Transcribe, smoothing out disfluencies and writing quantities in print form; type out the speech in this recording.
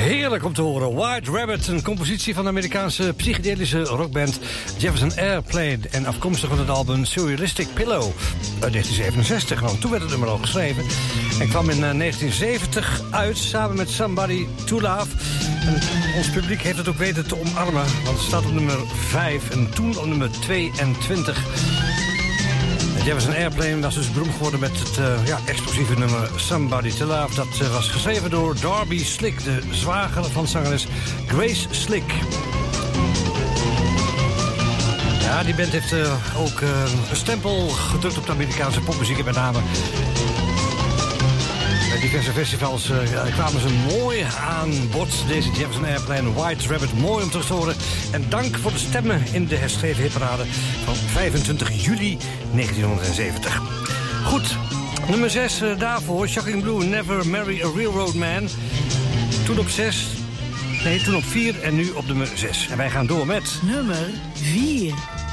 Heerlijk om te horen. White Rabbit, een compositie van de Amerikaanse psychedelische rockband Jefferson Airplane en afkomstig van het album Surrealistic Pillow uit 1967. Want toen werd het nummer al geschreven en kwam in 1970 uit samen met Somebody to Love. En ons publiek heeft het ook weten te omarmen, want het staat op nummer 5 en toen op nummer 22. Jefferson Airplane was dus beroemd geworden met het explosieve nummer Somebody to Love. Dat was geschreven door Darby Slick, de zwager van zangeres Grace Slick. Ja, die band heeft ook een stempel gedrukt op de Amerikaanse popmuziek en met name bij diverse festivals kwamen ze mooi aan bod. Deze Jefferson Airplane, White Rabbit, mooi om terug te horen. En dank voor de stemmen in de herschreven hitparade van 25 juli 1970. Goed, nummer 6 daarvoor, Shocking Blue, Never Marry a Railroad Man. Toen op 6, nee, toen op 4 en nu op nummer 6. En wij gaan door met nummer 4.